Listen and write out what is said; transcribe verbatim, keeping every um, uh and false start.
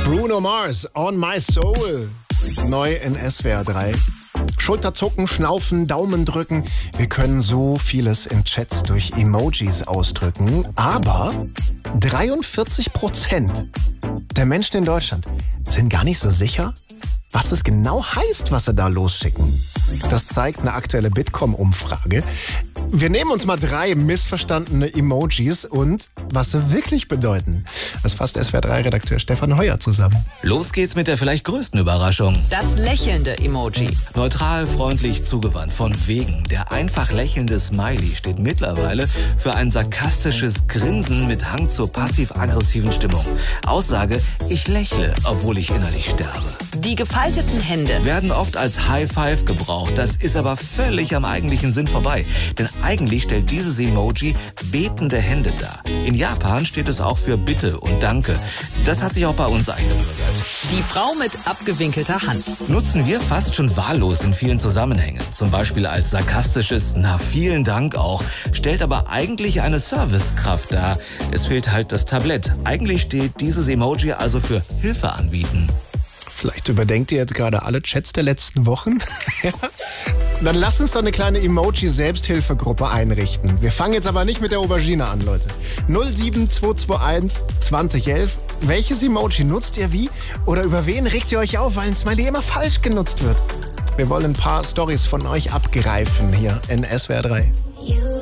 Bruno Mars, On My Soul. Neu in S W R drei. Schulterzucken, Schnaufen, Daumen drücken. Wir können so vieles in Chats durch Emojis ausdrücken. Aber dreiundvierzig Prozent der Menschen in Deutschland sind gar nicht so sicher, was es genau heißt, was sie da losschicken. Das zeigt eine aktuelle Bitkom-Umfrage. Wir nehmen uns mal drei missverstandene Emojis und was sie wirklich bedeuten. Das fasst S W R drei Redakteur Stefan Heuer zusammen. Los geht's mit der vielleicht größten Überraschung. Das lächelnde Emoji. Neutral, freundlich, zugewandt. Von wegen. Der einfach lächelnde Smiley steht mittlerweile für ein sarkastisches Grinsen mit Hang zur passiv-aggressiven Stimmung. Aussage, ich lächle, obwohl ich innerlich sterbe. Die gefalteten Hände Werden oft als High Five gebraucht. Das ist aber völlig am eigentlichen Sinn vorbei. Denn eigentlich stellt dieses Emoji betende Hände dar. In Japan steht es auch für Bitte und Danke. Das hat sich auch bei uns eingebürgert. Die Frau mit abgewinkelter Hand. Nutzen wir fast schon wahllos in vielen Zusammenhängen. Zum Beispiel als sarkastisches Na vielen Dank auch, stellt aber eigentlich eine Servicekraft dar. Es fehlt halt das Tablett. Eigentlich steht dieses Emoji also für Hilfe anbieten. Vielleicht überdenkt ihr jetzt gerade alle Chats der letzten Wochen. Ja. Dann lasst uns doch eine kleine Emoji-Selbsthilfegruppe einrichten. Wir fangen jetzt aber nicht mit der Aubergine an, Leute. null sieben zwei zwei eins zwanzig elf. Welches Emoji nutzt ihr wie? Oder über wen regt ihr euch auf, weil ein Smiley immer falsch genutzt wird? Wir wollen ein paar Storys von euch abgreifen hier in S W R drei.